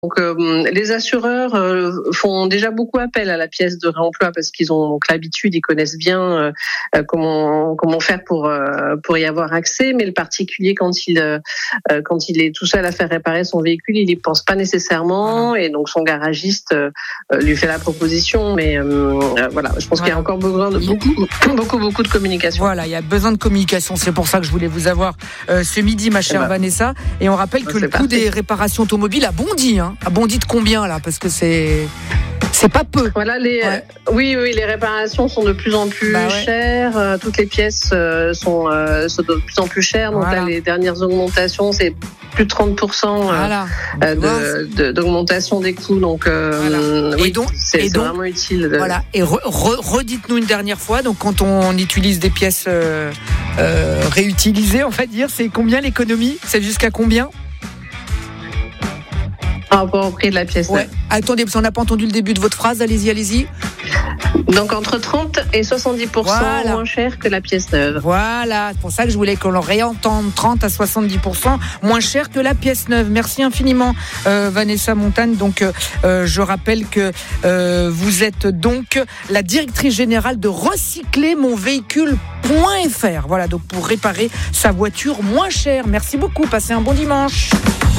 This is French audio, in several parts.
Donc, les assureurs font déjà beaucoup appel à la pièce de réemploi parce qu'ils ont donc l'habitude, ils connaissent bien comment faire pour y avoir accès. Mais le particulier, quand il est tout seul à faire réparer son véhicule, il y pense pas nécessairement, et donc son garagiste lui fait la proposition. Mais voilà, je pense qu'il y a encore besoin de beaucoup de communication. Voilà, il y a besoin de communication. C'est pour ça que je voulais vous avoir ce midi, ma chère Vanessa. Et on rappelle que le coût des réparations automobiles a bondi. A bondi de combien là? Parce que c'est pas peu. Voilà, oui, les réparations sont de plus en plus chères. Toutes les pièces sont de plus en plus chères. Donc là, les dernières augmentations, c'est plus de 30% d'augmentation des coûts. Donc, c'est vraiment utile. Voilà. Et redites-nous une dernière fois. Donc, quand on utilise des pièces réutilisées, on va dire, c'est combien l'économie? C'est jusqu'à combien? Par rapport au prix de la pièce neuve. Attendez, parce qu'on n'a pas entendu le début de votre phrase. Allez-y. Donc entre 30 et 70% moins cher que la pièce neuve. Voilà, c'est pour ça que je voulais qu'on le réentende. 30 à 70% moins cher que la pièce neuve. Merci infiniment Vanessa Montagne. Donc je rappelle que vous êtes donc la directrice générale de recyclermonvéhicule.fr. Voilà, donc pour réparer sa voiture moins chère. Merci beaucoup, passez un bon dimanche.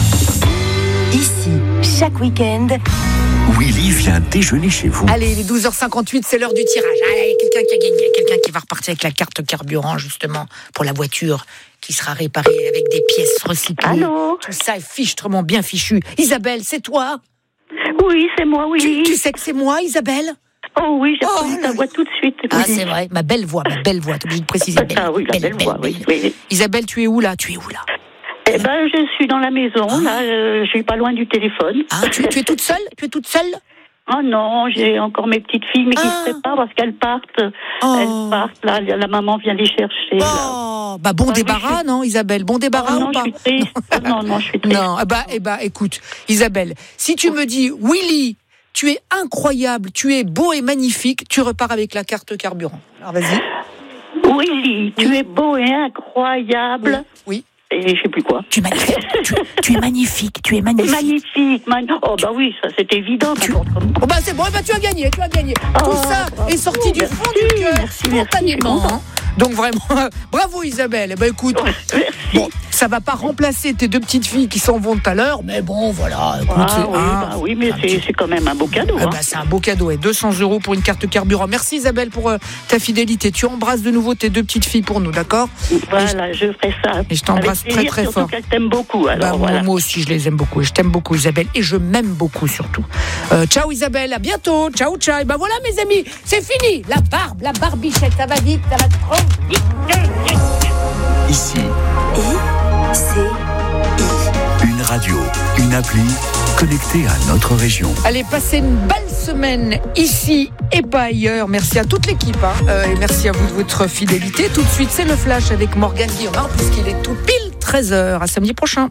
Ici, chaque week-end, Willy vient déjeuner chez vous. Allez, il est 12h58, c'est l'heure du tirage. Allez, quelqu'un qui a gagné, quelqu'un qui va repartir avec la carte carburant, justement, pour la voiture, qui sera réparée avec des pièces recyclées. Allô ? Tout ça est fichtrement bien fichu. Isabelle, c'est toi ? Oui, c'est moi, oui. Tu sais que c'est moi, Isabelle ? Oh oui, j'ai reconnu ta voix tout de suite. Ah, c'est vrai, ma belle voix, t'es obligée de préciser. Oui, la belle voix, oui. Isabelle, tu es où là ? Eh ben, je suis dans la maison, là, je suis pas loin du téléphone. Ah, tu es toute seule ? Oh non, j'ai encore mes petites filles, mais qui se préparent parce qu'elles partent. Elles partent, là, la maman vient les chercher. Bon débarras, non, Isabelle ? Bon débarras ou pas ? Je suis triste. Non, je suis triste. Non, écoute, Isabelle, si tu me dis, Willy, tu es incroyable, tu es beau et magnifique, tu repars avec la carte carburant. Alors, vas-y. Willy, tu es beau et incroyable. Oui. Et je sais plus quoi. Tu es magnifique. Magnifique. Oh bah oui, ça c'est évident. C'est bon, tu as gagné. Tout ça est sorti du fond du cœur, spontanément. Donc vraiment, bravo Isabelle. Écoute, ça va pas remplacer tes deux petites filles qui s'en vont tout à l'heure, mais bon, voilà. Écoute, oui, mais c'est quand même un beau cadeau. C'est un beau cadeau, 200 € pour une carte carburant. Merci Isabelle pour ta fidélité. Tu embrasses de nouveau tes deux petites filles pour nous, d'accord ? Voilà, je ferai ça. Et je t'embrasse très très fort. Qu'elles t'aiment beaucoup. Alors, moi aussi, je les aime beaucoup. Et je t'aime beaucoup Isabelle, et je m'aime beaucoup surtout. Ciao Isabelle, à bientôt. Ciao. Et voilà mes amis, c'est fini. La barbichette, ça va vite, ça va trop. Ici, une radio, une appli connectée à notre région. Allez, passez une belle semaine ici et pas ailleurs. Merci à toute l'équipe et merci à vous de votre fidélité. Tout de suite, c'est le flash avec Morgane Guillaume, puisqu'il est tout pile 13h. À samedi prochain.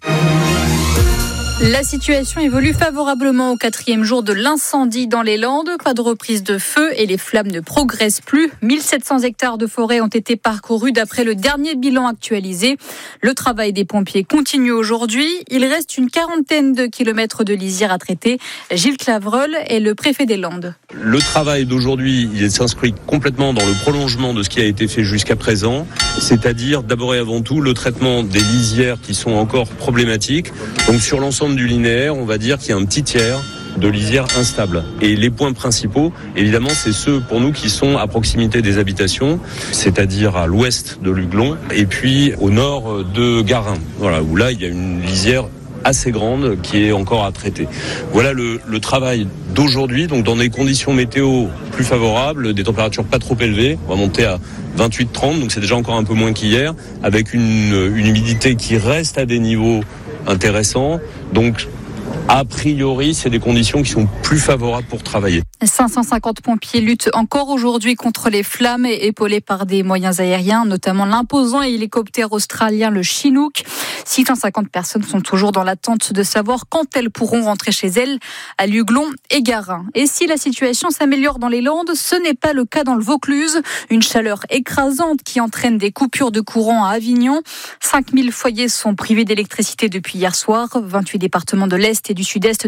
La situation évolue favorablement au 4e jour de l'incendie dans les Landes. Pas de reprise de feu et les flammes ne progressent plus. 1700 hectares de forêt ont été parcourus d'après le dernier bilan actualisé. Le travail des pompiers continue aujourd'hui. Il reste une quarantaine de kilomètres de lisière à traiter. Gilles Clavreul est le préfet des Landes. Le travail d'aujourd'hui, il s'inscrit complètement dans le prolongement de ce qui a été fait jusqu'à présent, c'est-à-dire d'abord et avant tout le traitement des lisières qui sont encore problématiques. Donc sur l'ensemble du linéaire, on va dire qu'il y a un petit tiers de lisières instables. Et les points principaux, évidemment, c'est ceux pour nous qui sont à proximité des habitations, c'est-à-dire à l'ouest de Luglon et puis au nord de Garin. Voilà, où là, il y a une lisière assez grande qui est encore à traiter. Voilà le travail d'aujourd'hui, donc dans des conditions météo plus favorables, des températures pas trop élevées, on va monter à 28-30, donc c'est déjà encore un peu moins qu'hier, avec une humidité qui reste à des niveaux intéressants, donc a priori, c'est des conditions qui sont plus favorables pour travailler. 550 pompiers luttent encore aujourd'hui contre les flammes, épaulés par des moyens aériens, notamment l'imposant hélicoptère australien, le Chinook. 650 personnes sont toujours dans l'attente de savoir quand elles pourront rentrer chez elles à Luglon et Garin. Et si la situation s'améliore dans les Landes, ce n'est pas le cas dans le Vaucluse. Une chaleur écrasante qui entraîne des coupures de courant à Avignon. 5000 foyers sont privés d'électricité depuis hier soir. 28 départements de l'Est et du Sud-Est